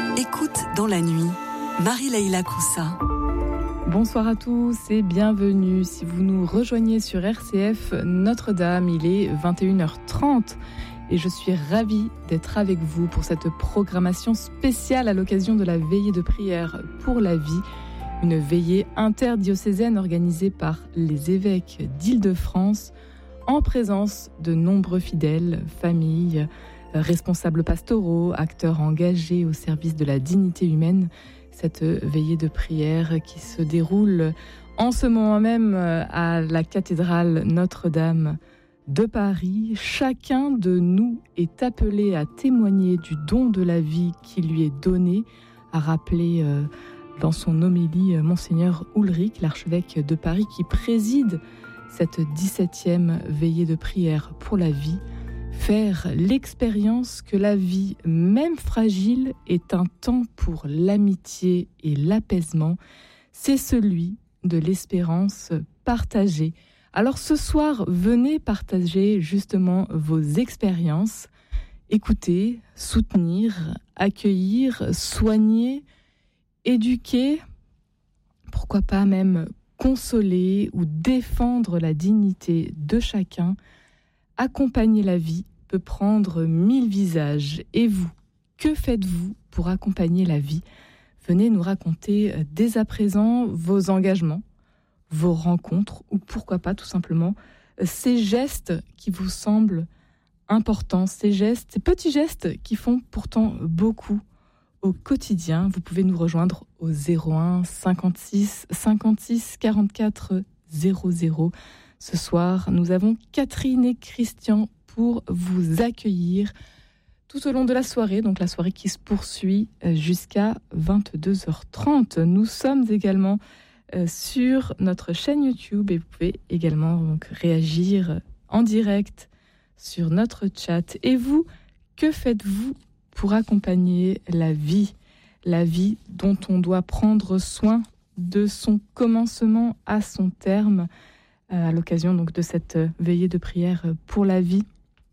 Écoute dans la nuit, Marie-Leila Coussa. Bonsoir à tous et bienvenue. Si vous nous rejoignez sur RCF Notre-Dame, il est 21h30 et je suis ravie d'être avec vous pour cette programmation spéciale à l'occasion de la veillée de prière pour la vie, une veillée interdiocésaine organisée par les évêques d'Île-de-France en présence de nombreux fidèles, familles, responsables pastoraux, acteurs engagés au service de la dignité humaine. Cette veillée de prière qui se déroule en ce moment même à la cathédrale Notre-Dame de Paris. Chacun de nous est appelé à témoigner du don de la vie qui lui est donné, a rappelé dans son homélie Monseigneur Ulrich, l'archevêque de Paris, qui préside cette 17e veillée de prière pour la vie. Faire l'expérience que la vie, même fragile, est un temps pour l'amitié et l'apaisement, c'est celui de l'espérance partagée. Alors ce soir, venez partager justement vos expériences, écouter, soutenir, accueillir, soigner, éduquer, pourquoi pas même consoler ou défendre la dignité de chacun. Accompagner la vie peut prendre 1000 visages. Et vous, que faites-vous pour accompagner la vie ? Venez nous raconter dès à présent vos engagements, vos rencontres, ou pourquoi pas tout simplement ces gestes qui vous semblent importants, ces petits gestes qui font pourtant beaucoup au quotidien. Vous pouvez nous rejoindre au 01 56 56 44 00. Ce soir, nous avons Catherine et Christian pour vous accueillir tout au long de la soirée, donc la soirée qui se poursuit jusqu'à 22h30. Nous sommes également sur notre chaîne YouTube et vous pouvez également donc réagir en direct sur notre chat. Et vous, que faites-vous pour accompagner la vie dont on doit prendre soin de son commencement à son terme, à l'occasion donc de cette veillée de prière pour la vie?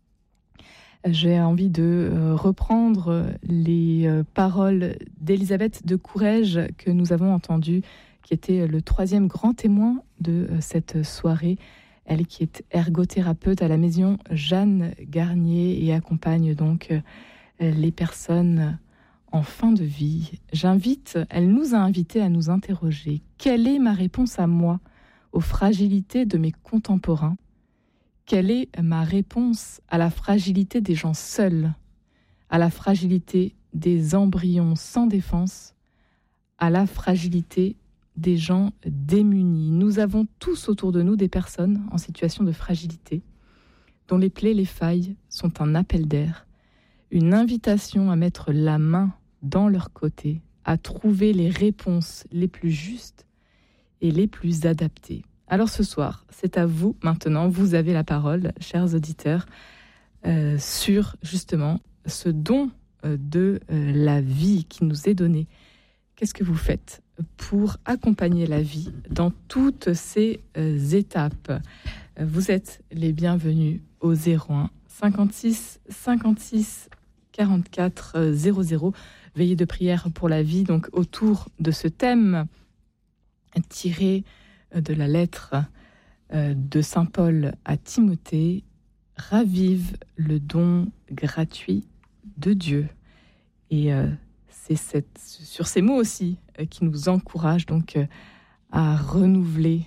J'ai envie de reprendre les paroles d'Elisabeth de Courrèges que nous avons entendues, qui était le 3e grand témoin de cette soirée. Elle qui est ergothérapeute à la maison Jeanne Garnier et accompagne donc les personnes en fin de vie. Elle nous a invités à nous interroger. Quelle est ma réponse à moi aux fragilités de mes contemporains? Quelle est ma réponse à la fragilité des gens seuls, à la fragilité des embryons sans défense, à la fragilité des gens démunis? Nous avons tous autour de nous des personnes en situation de fragilité, dont les plaies, les failles sont un appel d'air, une invitation à mettre la main dans leur côté, à trouver les réponses les plus justes et les plus adaptés. Alors ce soir, c'est à vous maintenant, vous avez la parole, chers auditeurs, sur justement ce don de la vie qui nous est donné. Qu'est-ce que vous faites pour accompagner la vie dans toutes ces étapes? Vous êtes les bienvenus au 01 56 56 44 00. Veillée de prière pour la vie, donc autour de ce thème tiré de la lettre de Saint Paul à Timothée, ravive le don gratuit de Dieu. Et c'est sur ces mots aussi qui nous encourage donc à renouveler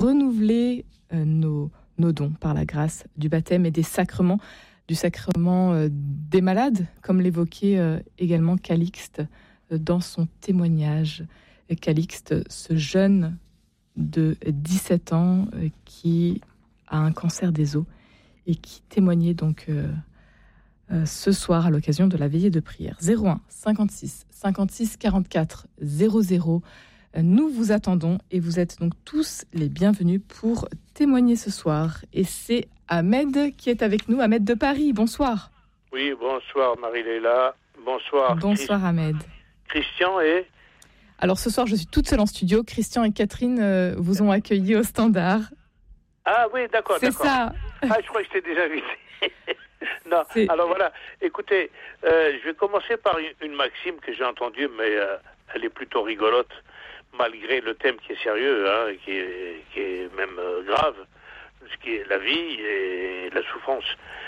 nos dons par la grâce du baptême et des sacrements, du sacrement des malades, comme l'évoquait également Calixte dans son témoignage. Calixte, ce jeune de 17 ans qui a un cancer des os et qui témoignait donc ce soir à l'occasion de la veillée de prière. 01 56 56 44 00. Nous vous attendons et vous êtes donc tous les bienvenus pour témoigner ce soir. Et c'est Ahmed qui est avec nous, Ahmed de Paris. Bonsoir. Oui, bonsoir Marie-Leila. Bonsoir. Bonsoir Ahmed. Christian et... Alors ce soir, je suis toute seule en studio. Christian et Catherine vous ont accueilli au standard. Ah oui, d'accord. C'est ça. Ah, je crois que je t'ai déjà vu. Non, alors voilà, écoutez, je vais commencer par une maxime que j'ai entendue, mais elle est plutôt rigolote, malgré le thème qui est sérieux, hein, qui est même grave, ce qui est la vie et la souffrance.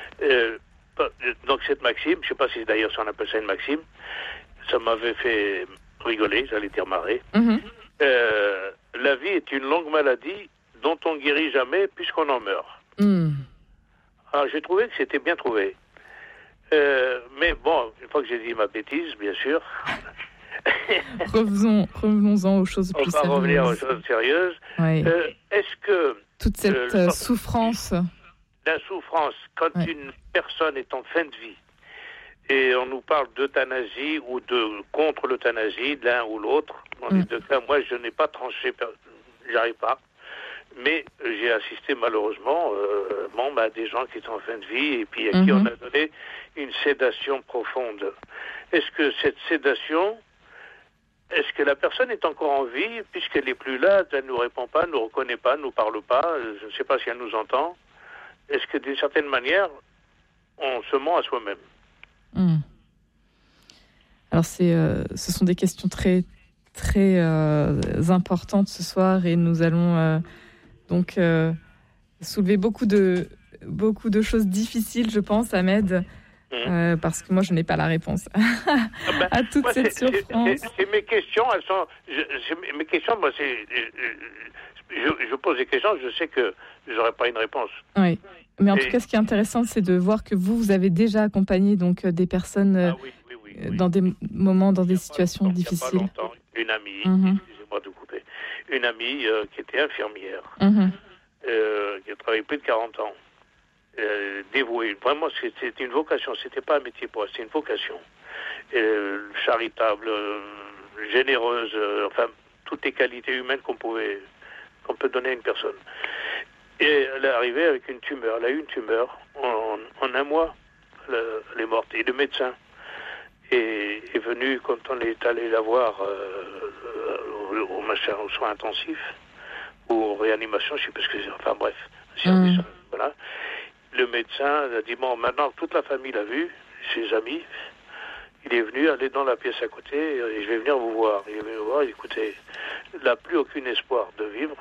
Donc cette maxime, je ne sais pas si d'ailleurs on appelle ça une maxime, ça m'avait fait rigoler, j'allais dire marrer. La vie est une longue maladie dont on ne guérit jamais puisqu'on en meurt. Alors j'ai trouvé que c'était bien trouvé. Mais bon, une fois que j'ai dit ma bêtise, bien sûr. Revenons-en aux choses plus sérieuses. On va revenir aux choses sérieuses. Oui. Est-ce que... toute cette souffrance... La souffrance, quand une personne est en fin de vie, et on nous parle d'euthanasie ou de contre l'euthanasie, l'un ou l'autre, dans les deux cas, moi je n'ai pas tranché, j'arrive pas. Mais j'ai assisté malheureusement à des gens qui sont en fin de vie et puis à qui on a donné une sédation profonde. Est-ce que cette sédation, est-ce que la personne est encore en vie puisqu'elle n'est plus là, elle ne nous répond pas, ne nous reconnaît pas, ne nous parle pas, je ne sais pas si elle nous entend. Est-ce que d'une certaine manière, on se ment à soi-même? Alors ce sont des questions très, très importantes ce soir et nous allons... donc, soulever beaucoup de choses difficiles, je pense, Ahmed, parce que moi, je n'ai pas la réponse à toute cette souffrance. C'est mes questions, elles sont... mes questions, moi, je pose des questions, je sais que je n'aurai pas une réponse. Oui, mais en tout cas, ce qui est intéressant, c'est de voir que vous avez déjà accompagné donc, des personnes dans des moments, dans des situations difficiles. Il n'y a pas longtemps, une amie, excusez-moi de couper, une amie qui était infirmière, qui a travaillé plus de 40 ans, dévouée. Vraiment, c'était une vocation, c'était pas un métier pour elle, c'était une vocation. Charitable, généreuse, enfin, toutes les qualités humaines qu'on peut donner à une personne. Et elle est arrivée avec une tumeur. Elle a eu une tumeur en un mois. Elle est morte. Et le médecin est venu, quand on est allé la voir aux soins intensifs, ou aux réanimations, je ne sais pas ce que c'est, enfin bref, service, voilà. Le médecin a dit, bon, maintenant toute la famille l'a vu, ses amis, il est venu aller dans la pièce à côté, et je vais venir vous voir. Il est venu vous voir, écoutez, il n'a plus aucun espoir de vivre,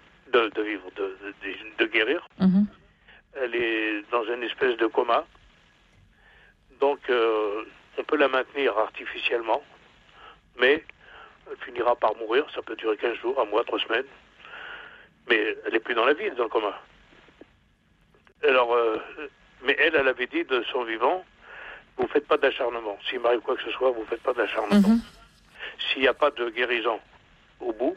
de guérir. Elle est dans une espèce de coma. Donc, on peut la maintenir artificiellement, mais elle finira par mourir. Ça peut durer 15 jours, un mois, 3 semaines. Mais elle n'est plus dans la vie, elle est dans le coma. Alors, mais elle avait dit de son vivant, vous ne faites pas d'acharnement. S'il m'arrive quoi que ce soit, vous ne faites pas d'acharnement. S'il n'y a pas de guérison au bout,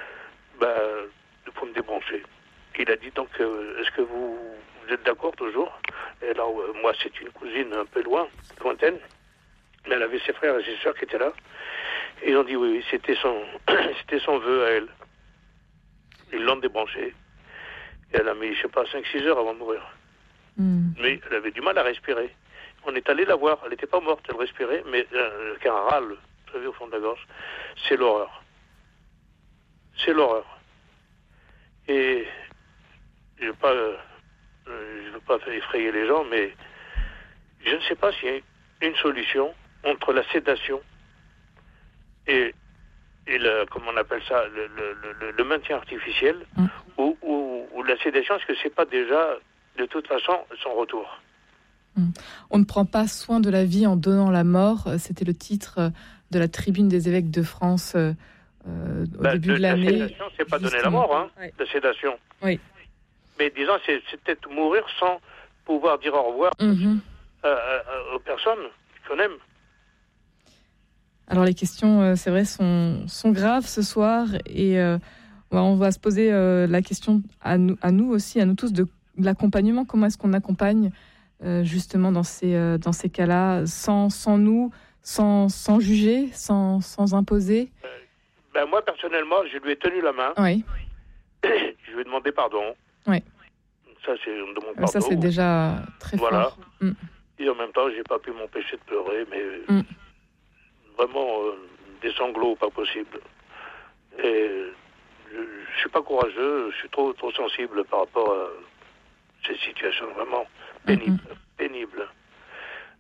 il faut me débrancher. Il a dit donc, est-ce que vous êtes d'accord toujours? Et alors, moi, c'est une cousine un peu lointaine, mais elle avait ses frères et ses sœurs qui étaient là. Et ils ont dit oui, c'était son vœu à elle. Ils l'ont débranché. Et elle a mis, je sais pas, 5-6 heures avant de mourir. Mais elle avait du mal à respirer. On est allé la voir, elle n'était pas morte, elle respirait, mais qu'un râle, vous savez, au fond de la gorge. C'est l'horreur. C'est l'horreur. Et je ne veux pas effrayer les gens, mais je ne sais pas s'il y a une solution entre la sédation et comment on appelle ça, le maintien artificiel, ou la sédation, est-ce que c'est pas déjà, de toute façon, son retour? On ne prend pas soin de la vie en donnant la mort. C'était le titre de la tribune des évêques de France au début de l'année. La sédation, c'est pas donner la mort, hein, la sédation. Oui. Mais disons, c'est peut-être mourir sans pouvoir dire au revoir aux personnes qu'on aime. Alors les questions, c'est vrai, sont graves ce soir et on va se poser la question à nous aussi, à nous tous, de l'accompagnement. Comment est-ce qu'on accompagne justement dans ces cas-là, sans nous, sans juger, sans imposer? Moi, personnellement, je lui ai tenu la main. Oui. Je lui ai demandé pardon. Oui. Ça, c'est de mon pardon. Ça, c'est déjà très fort. Et en même temps, j'ai pas pu m'empêcher de pleurer, mais vraiment des sanglots pas possible. Et je suis pas courageux, je suis trop sensible par rapport à ces situations vraiment pénibles.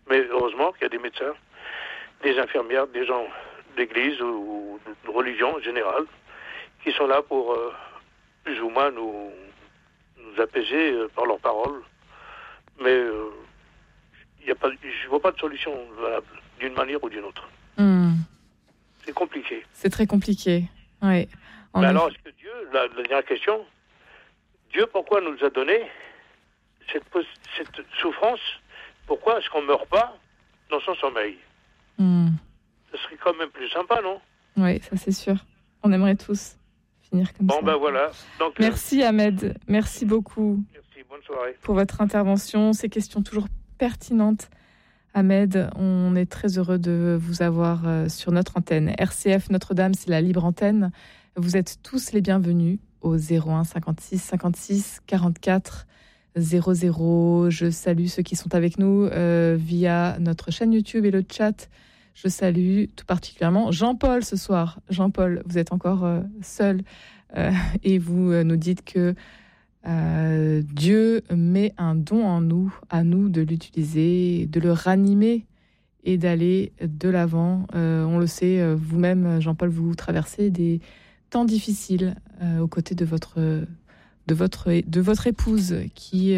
Mais heureusement qu'il y a des médecins, des infirmières, des gens d'église ou de religion en général, qui sont là pour plus ou moins nous apaiser par leurs paroles. Mais je ne vois pas de solution valable d'une manière ou d'une autre. C'est compliqué. C'est très compliqué, oui. Mais alors, est-ce que Dieu, la dernière question, Dieu, pourquoi nous a donné cette souffrance? Pourquoi est-ce qu'on ne meurt pas dans son sommeil? Ce serait quand même plus sympa, non? Oui, ça c'est sûr. On aimerait tous finir comme ça. Bon, ben voilà. Donc, merci Ahmed, merci beaucoup. Merci, bonne soirée. Pour votre intervention, ces questions toujours pertinentes. Ahmed, on est très heureux de vous avoir sur notre antenne. RCF Notre-Dame, c'est la libre antenne. Vous êtes tous les bienvenus au 01 56 56 44 00. Je salue ceux qui sont avec nous via notre chaîne YouTube et le chat. Je salue tout particulièrement Jean-Paul ce soir. Jean-Paul, vous êtes encore seul et vous nous dites que Dieu met un don en nous, à nous de l'utiliser, de le ranimer et d'aller de l'avant. On le sait, vous-même, Jean-Paul, vous traversez des temps difficiles aux côtés de votre épouse qui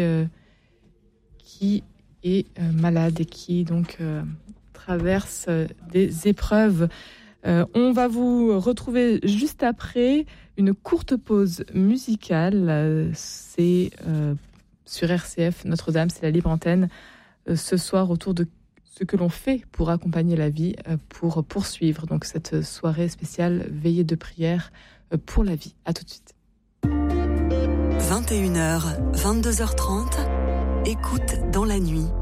est malade et qui donc traverse des épreuves. On va vous retrouver juste après une courte pause musicale. C'est sur RCF Notre-Dame, c'est la libre antenne. Ce soir, autour de ce que l'on fait pour accompagner la vie, pour poursuivre donc cette soirée spéciale veillée de prière pour la vie. À tout de suite. 21h, 22h30, écoute dans la nuit.